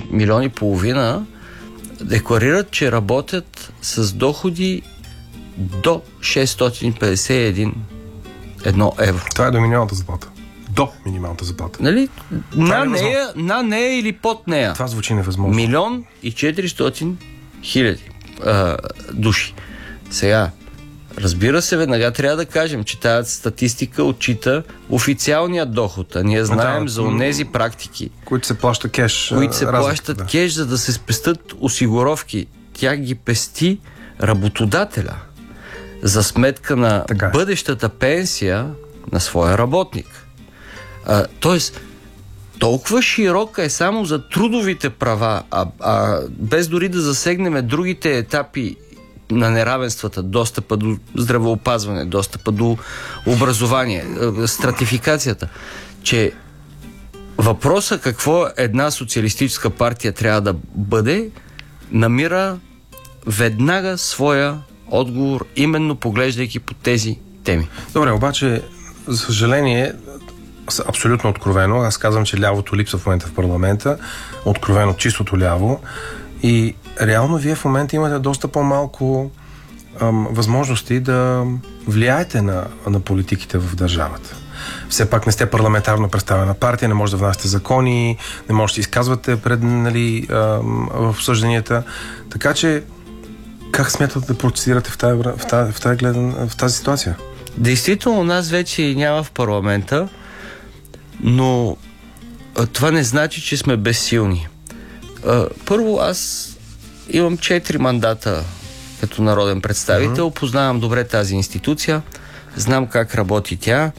милион и половина декларират, че работят с доходи до 651 евро. Това е до минималната заплата. До минималната заплата. Нали? На нея или под нея. Това звучи невъзможно. 1 400 000 души. Сега, разбира се, веднага трябва да кажем, че тази статистика отчита официалния доход. А ние знаем за онези практики, които се плаща кеш. Кеш, за да се спестят осигуровки. Тя ги пести работодателя за сметка на бъдещата пенсия на своя работник. Тоест, толкова широка е само за трудовите права, без дори да засегнем другите етапи на неравенствата, достъпа до здравеопазване, достъпа до образование, стратификацията, че въпроса какво една социалистическа партия трябва да бъде, намира веднага своя отговор, именно поглеждайки по тези теми. Добре, обаче, за съжаление, абсолютно откровено, аз казвам, че лявото липсва в момента в парламента, откровено чистото ляво, и реално вие в момента имате доста по-малко възможности да влияете на политиките в държавата. Все пак не сте парламентарно представена партия, не може да внасяте закони, не може да се изказвате пред, в обсъжданията. Така че, как смятате да процедирате в тази ситуация? Действително, нас вече няма в парламента, но това не значи, че сме безсилни. Първо, аз имам 4 мандата като народен представител, познавам добре тази институция, знам как работи тя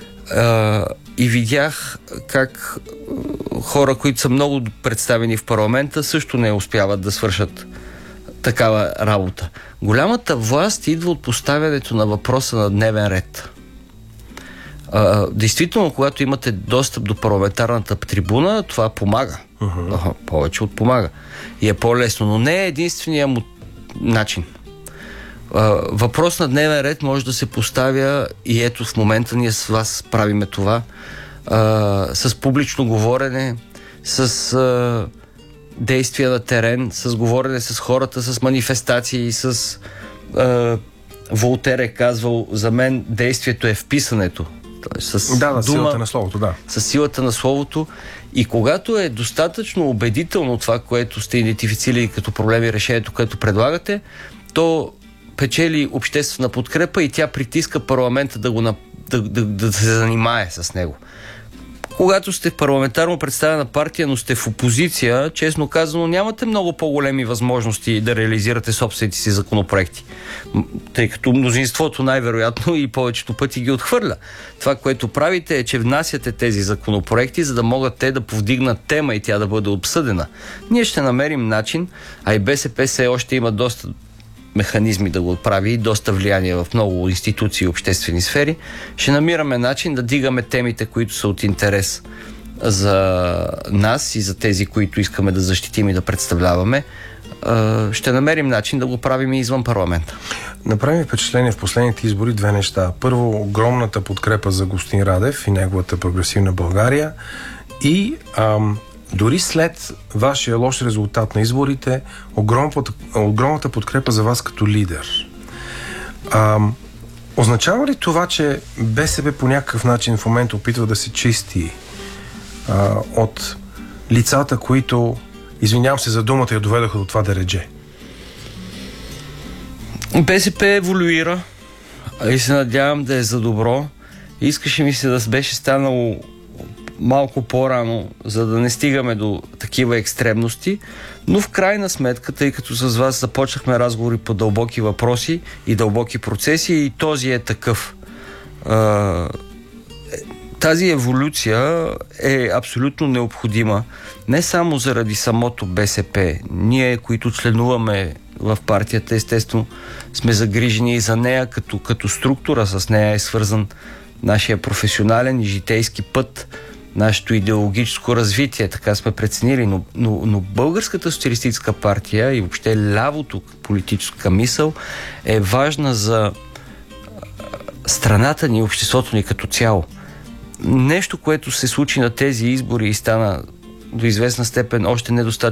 и видях как хора, които са много представени в парламента, също не успяват да свършат такава работа. Голямата власт идва от поставянето на въпроса на дневен ред. Действително, когато имате достъп до парламентарната трибуна, това помага. Повече от помага. И е по-лесно, но не е единствения му начин. Въпрос на дневен ред може да се поставя и ето в момента ние с вас правиме това с публично говорене, с действия на терен, с говорене с хората, с манифестации, с Волтер е казвал, за мен действието е в писането. С дума, силата на словото, да. С силата на словото. И когато е достатъчно убедително това, което сте идентифицирали като проблеми и решението, което предлагате, то печели обществена подкрепа и тя притиска парламента да се занимае с него. Когато сте в парламентарно представена партия, но сте в опозиция, честно казано, нямате много по-големи възможности да реализирате собствените си законопроекти. Тъй като мнозинството най-вероятно и повечето пъти ги отхвърля. Това, което правите е, че внасяте тези законопроекти, за да могат те да повдигнат тема и тя да бъде обсъдена. Ние ще намерим начин, а и БСП все още има доста механизми да го отправи и доста влияние в много институции и обществени сфери, ще намираме начин да дигаме темите, които са от интерес за нас и за тези, които искаме да защитим и да представляваме. Ще намерим начин да го правим и извън парламента. Направи впечатление в последните избори 2 неща. Първо, огромната подкрепа за господин Радев и неговата прогресивна България и дори след вашия лош резултат на изборите, огромната подкрепа за вас като лидер. Означава ли това, че БСП по някакъв начин в момента опитва да се чисти от лицата, които, извинявам се за думата, я доведаха до това дередже? БСП еволюира и се надявам да е за добро. Искаше ми се да беше станало малко по-рано, за да не стигаме до такива екстремности, но в крайна сметка, тъй като с вас започнахме разговори по дълбоки въпроси и дълбоки процеси, и този е такъв. Тази еволюция е абсолютно необходима, не само заради самото БСП. Ние, които членуваме в партията, естествено сме загрижени и за нея, като структура с нея е свързан нашия професионален и житейски път, нашето идеологическо развитие, така сме преценили, но Българската социалистическа партия и въобще лявото политическа мисъл е важна за страната ни и обществото ни като цяло. Нещо, което се случи на тези избори и стана до известна степен още недостатъчно